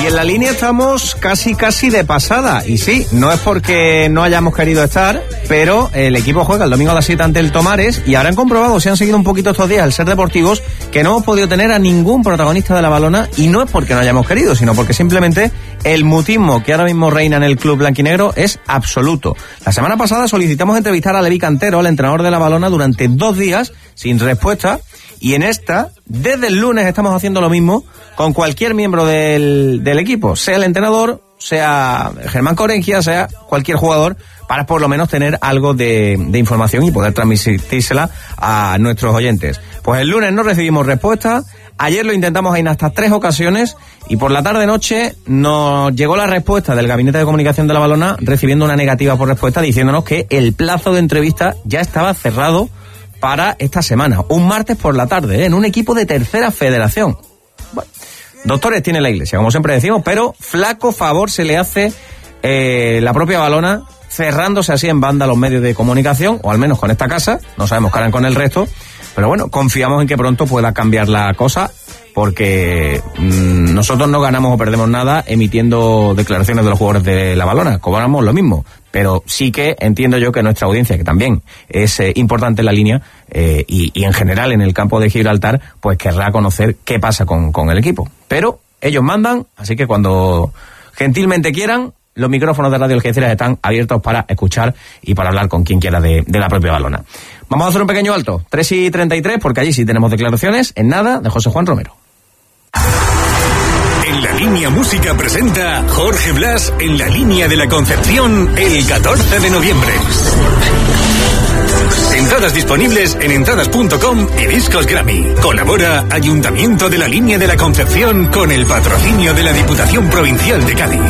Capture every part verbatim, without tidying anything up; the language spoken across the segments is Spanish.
en la línea estamos casi casi de pasada. Y sí, no es porque no hayamos querido estar, pero el equipo juega el domingo a las siete ante el Tomares y ahora han comprobado, si han seguido un poquito estos días el Ser Deportivos, que no hemos podido tener a ningún protagonista de la balona, y no es porque no hayamos querido, sino porque simplemente el mutismo que ahora mismo reina en el club blanquinegro es absoluto. La semana pasada solicitamos entrevistar a Levi Cantero, el entrenador de la balona, durante dos días sin respuesta. Y en esta, desde el lunes estamos haciendo lo mismo con cualquier miembro del, del equipo, sea el entrenador, sea Germán Corengia, sea cualquier jugador, para por lo menos tener algo de, de información y poder transmitírsela a nuestros oyentes. Pues el lunes no recibimos respuesta, ayer lo intentamos en hasta tres ocasiones y por la tarde-noche nos llegó la respuesta del Gabinete de Comunicación de la Balona, recibiendo una negativa por respuesta, diciéndonos que el plazo de entrevista ya estaba cerrado para esta semana, un martes por la tarde, ¿eh? En un equipo de tercera federación. Bueno, doctores tiene la Iglesia, como siempre decimos, pero flaco favor se le hace eh, la propia Balona, cerrándose así en banda los medios de comunicación, o al menos con esta casa, no sabemos qué harán con el resto, pero bueno, confiamos en que pronto pueda cambiar la cosa, porque mmm, nosotros no ganamos o perdemos nada emitiendo declaraciones de los jugadores de la Balona, cobramos lo mismo, pero sí que entiendo yo que nuestra audiencia, que también es eh, importante en la línea eh, y, y en general en el campo de Gibraltar, pues querrá conocer qué pasa con, con el equipo. Pero ellos mandan, así que cuando gentilmente quieran, los micrófonos de Radio Algeciras están abiertos para escuchar y para hablar con quien quiera de, de la propia Balona. Vamos a hacer un pequeño alto, tres y treinta y tres, porque allí sí tenemos declaraciones, en nada, de José Juan Romero. En La Línea Música presenta Jorge Blas en La Línea de la Concepción el catorce de noviembre. Entradas disponibles en entradas punto com y Discos Grammy. Colabora Ayuntamiento de La Línea de la Concepción con el patrocinio de la Diputación Provincial de Cádiz.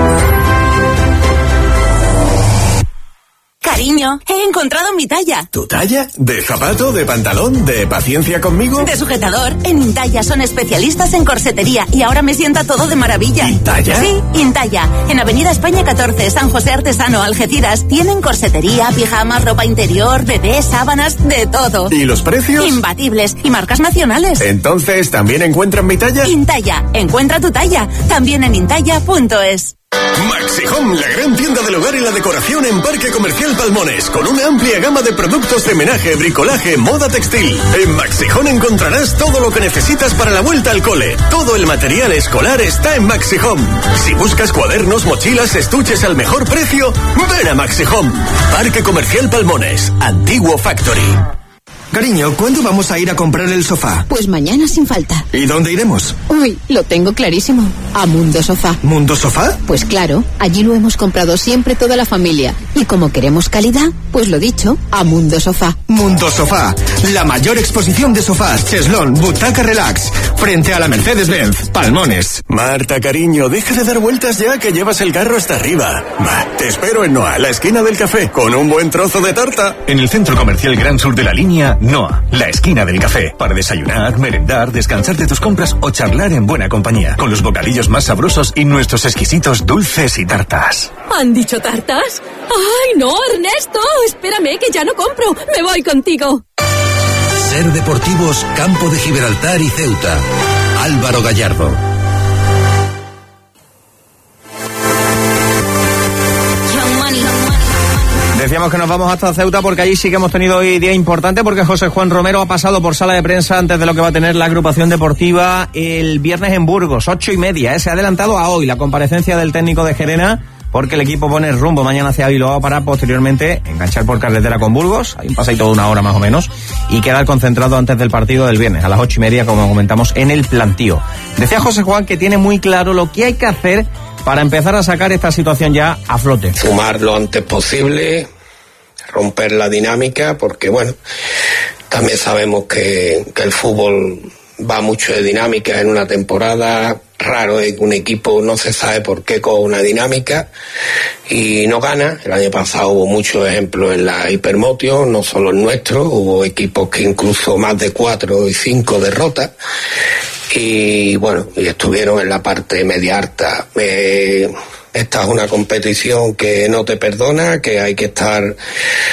Cariño, he encontrado mi talla. ¿Tu talla? ¿De zapato, de pantalón, de paciencia conmigo? De sujetador. En Intalla son especialistas en corsetería y ahora me sienta todo de maravilla. ¿Intalla? Sí, Intalla. En Avenida España catorce, San José Artesano, Algeciras, tienen corsetería, pijamas, ropa interior, bebé, sábanas, de todo. ¿Y los precios? Imbatibles. Y marcas nacionales. Entonces, ¿también encuentran mi talla? Intalla. Encuentra tu talla. También en intalla punto es. Maxi Home, la gran tienda del hogar y la decoración en Parque Comercial Palmones, con una amplia gama de productos de menaje, bricolaje, moda textil. En Maxi Home encontrarás todo lo que necesitas para la vuelta al cole. Todo el material escolar está en Maxi Home. Si buscas cuadernos, mochilas, estuches al mejor precio, ven a Maxi Home. Parque Comercial Palmones, Antiguo Factory. Cariño, ¿cuándo vamos a ir a comprar el sofá? Pues mañana sin falta. ¿Y dónde iremos? Uy, lo tengo clarísimo. A Mundo Sofá. ¿Mundo Sofá? Pues claro, allí lo hemos comprado siempre toda la familia. Y como queremos calidad, pues lo dicho, a Mundo Sofá. Mundo Sofá, la mayor exposición de sofás, cheslón, butaca relax, frente a la Mercedes-Benz, Palmones. Marta, cariño, deja de dar vueltas ya que llevas el carro hasta arriba. Va, te espero en Noa, la esquina del café, con un buen trozo de tarta. En el Centro Comercial Gran Sur de la Línea, Noa, la esquina del café, para desayunar, merendar, descansar de tus compras o charlar en buena compañía, con los bocadillos más sabrosos y nuestros exquisitos dulces y tartas. ¿Han dicho tartas? ¡Ay, no, Ernesto! Espérame, que ya no compro. Me voy contigo. Ser Deportivos, Campo de Gibraltar y Ceuta. Álvaro Gallardo. Decíamos que nos vamos hasta Ceuta porque allí sí que hemos tenido hoy día importante, porque José Juan Romero ha pasado por sala de prensa antes de lo que va a tener la agrupación deportiva el viernes en Burgos, ocho y media. ¿eh? Se ha adelantado a hoy la comparecencia del técnico de Gerena, porque el equipo pone rumbo mañana hacia Bilbao para posteriormente enganchar por carretera con Burgos. Hay un pasadito de una hora más o menos y quedar concentrado antes del partido del viernes a las ocho y media, como comentamos, en el plantío. Decía José Juan que tiene muy claro lo que hay que hacer para empezar a sacar esta situación ya a flote. Sumar lo antes posible, romper la dinámica, porque bueno, también sabemos que, que el fútbol va mucho de dinámica en una temporada. Raro es que un equipo no se sabe por qué con una dinámica y no gana. El año pasado hubo muchos ejemplos en la Hipermotio, no solo el nuestro, hubo equipos que incluso más de cuatro y cinco derrotas y bueno, y estuvieron en la parte media alta. Eh, esta es una competición que no te perdona, que hay que estar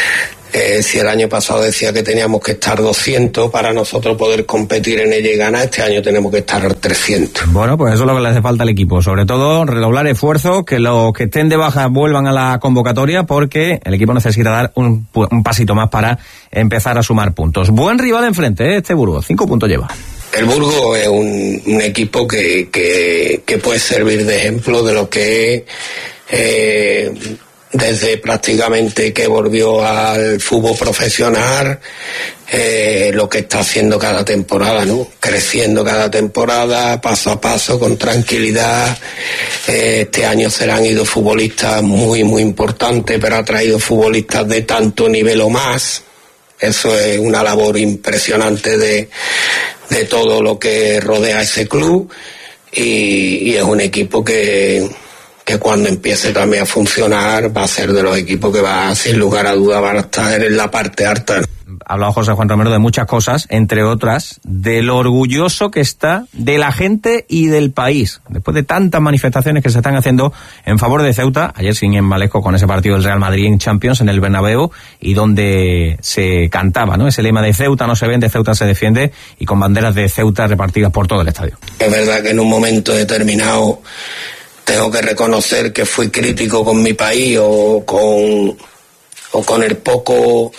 Eh, si el año pasado decía que teníamos que estar doscientos para nosotros poder competir en ella y ganar, este año tenemos que estar trescientos. Bueno, pues eso es lo que le hace falta al equipo, sobre todo redoblar esfuerzos, que los que estén de baja vuelvan a la convocatoria, porque el equipo necesita dar un, un pasito más para empezar a sumar puntos. Buen rival enfrente, ¿eh? Este Burgos, cinco puntos lleva. El Burgos es un, un equipo que, que, que puede servir de ejemplo de lo que es... Eh, desde prácticamente que volvió al fútbol profesional, eh, lo que está haciendo cada temporada, ¿no? Creciendo cada temporada, paso a paso, con tranquilidad. Eh, este año se le han ido futbolistas muy, muy importantes, pero ha traído futbolistas de tanto nivel o más. Eso es una labor impresionante de, de todo lo que rodea ese club, y, y es un equipo que... que cuando empiece también a funcionar va a ser de los equipos que va, sin lugar a duda, van a estar en la parte alta. Ha hablado José Juan Romero de muchas cosas, entre otras, de lo orgulloso que está de la gente y del país, después de tantas manifestaciones que se están haciendo en favor de Ceuta. Ayer sin embalesco con ese partido del Real Madrid en Champions, en el Bernabéu, y donde se cantaba, ¿no?, ese lema de Ceuta no se vende, Ceuta se defiende, y con banderas de Ceuta repartidas por todo el estadio. Es verdad que en un momento determinado tengo que reconocer que fui crítico con mi país o con, o con el poco,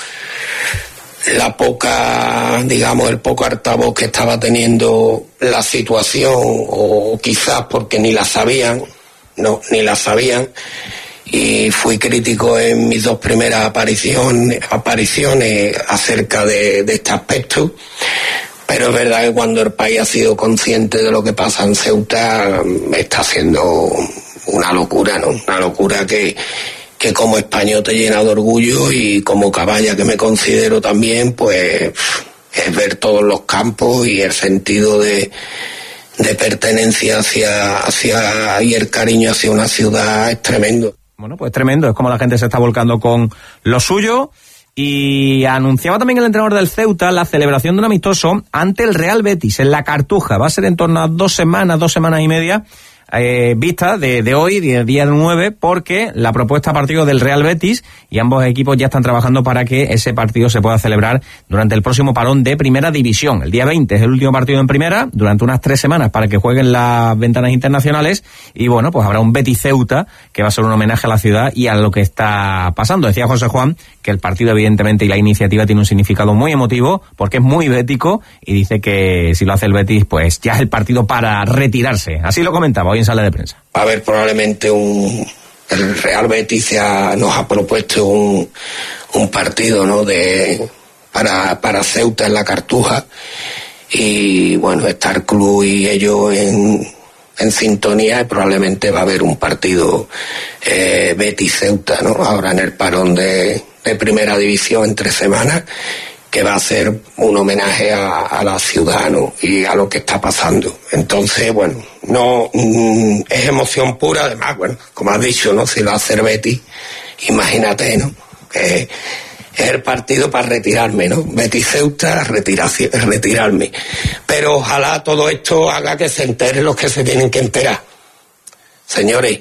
la poca, digamos, el poco altavoz que estaba teniendo la situación, o quizás porque ni la sabían, no, ni la sabían, y fui crítico en mis dos primeras apariciones, apariciones acerca de, de este aspecto. Pero es verdad que cuando el país ha sido consciente de lo que pasa en Ceuta, está siendo una locura, ¿no? Una locura que, que como español te llena de orgullo, y como caballa que me considero también, pues es ver todos los campos y el sentido de, de pertenencia hacia, hacia y el cariño hacia una ciudad es tremendo. Bueno, pues tremendo, es como la gente se está volcando con lo suyo. Y anunciaba también el entrenador del Ceuta la celebración de un amistoso ante el Real Betis en la Cartuja. Va a ser en torno a dos semanas, dos semanas y media, eh, vista de, de hoy, de día nueve, porque la propuesta a partido del Real Betis, y ambos equipos ya están trabajando para que ese partido se pueda celebrar durante el próximo parón de Primera División. El día veinte es el último partido en Primera, durante unas tres semanas para que jueguen las ventanas internacionales, y bueno, pues habrá un Betis Ceuta que va a ser un homenaje a la ciudad y a lo que está pasando. Decía José Juan que el partido evidentemente y la iniciativa tiene un significado muy emotivo porque es muy bético, y dice que si lo hace el Betis pues ya es el partido para retirarse. Así lo comentaba hoy en sala de prensa. Va a haber probablemente un... El Real Betis ya nos ha propuesto un, un partido, ¿no?, de para, para Ceuta en la Cartuja, y bueno, está el club y ellos en, en sintonía, y probablemente va a haber un partido eh, Betis-Ceuta, ¿no?, ahora en el parón de de Primera División en tres semanas, que va a ser un homenaje a, a la ciudad, ¿no?, y a lo que está pasando. Entonces, bueno, no mm, es emoción pura. Además, bueno, como has dicho, ¿no?, si lo hace el Betis, imagínate, ¿no?, que es el partido para retirarme, ¿no? Betis Ceuta, retirarme. Pero ojalá todo esto haga que se enteren los que se tienen que enterar. Señores,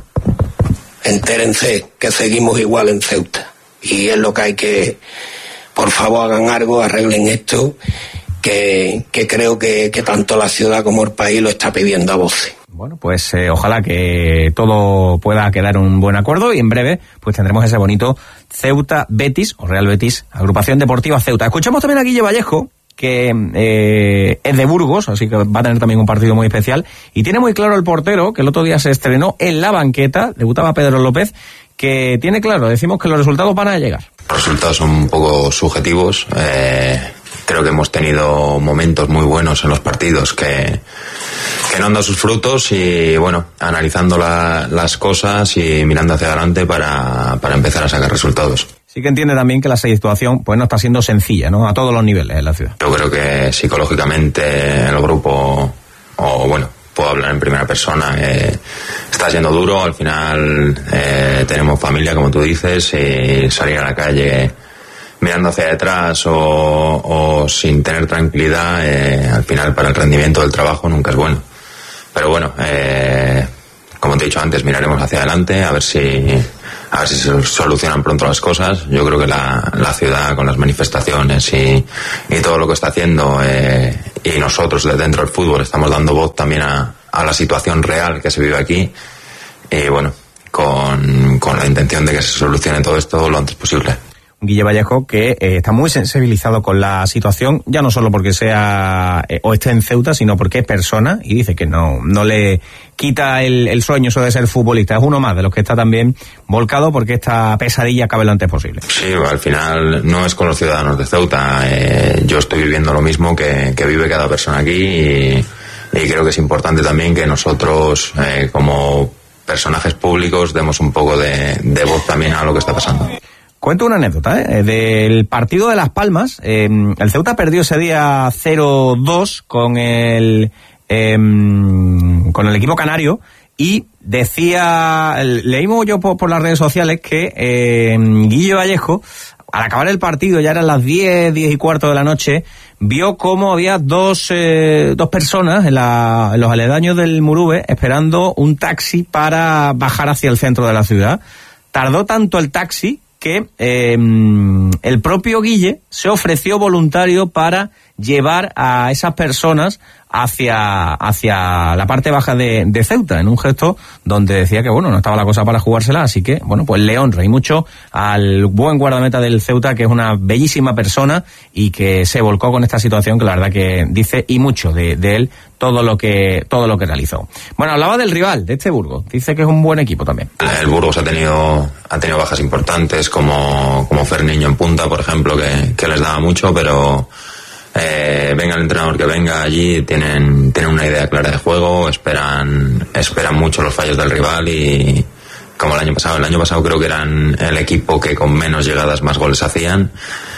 entérense que seguimos igual en Ceuta. Y es lo que hay que, por favor, hagan algo, arreglen esto, que, que creo que, que tanto la ciudad como el país lo está pidiendo a voces. Bueno, pues eh, ojalá que todo pueda quedar un buen acuerdo, y en breve pues tendremos ese bonito Ceuta Betis o Real Betis, Agrupación Deportiva Ceuta. Escuchamos también a Guille Vallejo, que eh, es de Burgos, así que va a tener también un partido muy especial, y tiene muy claro el portero, que el otro día se estrenó en la banqueta, debutaba Pedro López, que tiene claro, decimos que los resultados van a llegar. Los resultados son un poco subjetivos. Eh, creo que hemos tenido momentos muy buenos en los partidos que, que no han dado sus frutos, y bueno, analizando la, las cosas y mirando hacia adelante para, para empezar a sacar resultados. Sí que entiende también que la situación pues no está siendo sencilla, ¿no?, a todos los niveles en la ciudad. Yo creo que psicológicamente el grupo, o bueno, puedo hablar en primera persona, eh, está siendo duro. Al final eh, tenemos familia, como tú dices, y salir a la calle mirando hacia detrás o, o sin tener tranquilidad, eh, al final para el rendimiento del trabajo nunca es bueno. Pero bueno, eh, como te he dicho antes, miraremos hacia adelante, a ver si a ver si se solucionan pronto las cosas. Yo creo que la, la ciudad, con las manifestaciones y, y todo lo que está haciendo, eh, y nosotros desde dentro del fútbol estamos dando voz también a, a la situación real que se vive aquí, y bueno, con, con la intención de que se solucione todo esto lo antes posible. Guille Vallejo, que eh, está muy sensibilizado con la situación, ya no solo porque sea eh, o esté en Ceuta, sino porque es persona, y dice que no no le quita el, el sueño eso de ser futbolista. Es uno más de los que está también volcado porque esta pesadilla acabe lo antes posible. Sí, al final no es con los ciudadanos de Ceuta. Eh, yo estoy viviendo lo mismo que, que vive cada persona aquí, y, y creo que es importante también que nosotros, eh, como personajes públicos, demos un poco de, de voz también a lo que está pasando. Cuento una anécdota, ¿eh? Del partido de Las Palmas. Eh, el Ceuta perdió ese día cero dos con el eh, con el equipo canario, y decía, leímos yo por, por las redes sociales que eh, Guille Vallejo, al acabar el partido, ya eran las diez, diez y cuarto de la noche, vio cómo había dos eh, dos personas en, la, en los aledaños del Murube esperando un taxi para bajar hacia el centro de la ciudad. Tardó tanto el taxi que eh, el propio Guille se ofreció voluntario para llevar a esas personas hacia hacia la parte baja de, de Ceuta, en un gesto donde decía que bueno, no estaba la cosa para jugársela, así que bueno, pues le honra y mucho al buen guardameta del Ceuta, que es una bellísima persona y que se volcó con esta situación, que la verdad que dice y mucho de, de él todo lo que todo lo que realizó. Bueno, hablaba del rival, de este Burgos, dice que es un buen equipo también. El Burgos ha tenido ha tenido bajas importantes, como como Ferniño en punta, por ejemplo, que, que les daba mucho, pero Eh, venga el entrenador que venga allí, tienen, tienen una idea clara de juego, esperan, esperan mucho los fallos del rival, y como el año pasado, el año pasado creo que eran el equipo que con menos llegadas más goles hacían,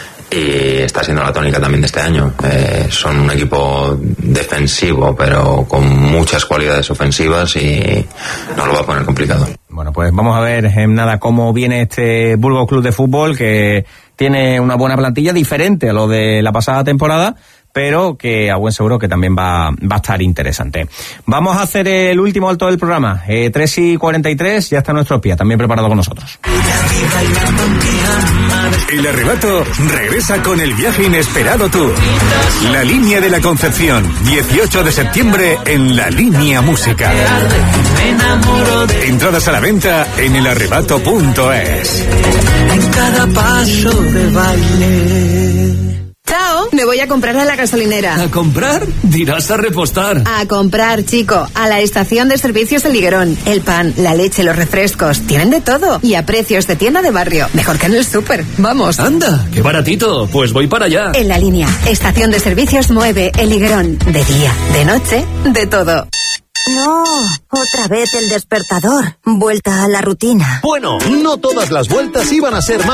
y está siendo la tónica también de este año. Eh, son un equipo defensivo, pero con muchas cualidades ofensivas, y no lo va a poner complicado. Bueno, pues vamos a ver en nada cómo viene este Burgos Club de Fútbol, que tiene una buena plantilla, diferente a lo de la pasada temporada, pero que a buen seguro que también va, va a estar interesante. Vamos a hacer el último alto del programa, eh, tres y cuarenta y tres, ya está nuestro espía también preparado con nosotros. El Arrebato regresa con el viaje inesperado tour. La Línea de la Concepción, dieciocho de septiembre en La Línea Música. Entradas a la venta en el arrebato punto es. En cada paso de baile. Chao, me voy a comprar a la gasolinera. ¿A comprar? Dirás a repostar. A comprar, chico, a la estación de servicios de Liguerón. El pan, la leche, los refrescos, tienen de todo. Y a precios de tienda de barrio. Mejor que en el súper. Vamos. Anda, qué baratito. Pues voy para allá. En La Línea, estación de servicios Mueve, el Liguerón. De día, de noche, de todo. No, otra vez el despertador. Vuelta a la rutina. Bueno, no todas las vueltas iban a ser más.